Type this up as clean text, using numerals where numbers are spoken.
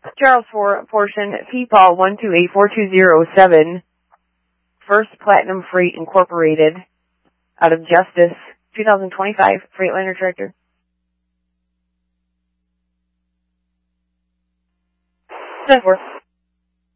Charles for portion P-Paul 1284207, First Platinum Freight Incorporated, out of Justice, 2025 Freightliner tractor. 10-4.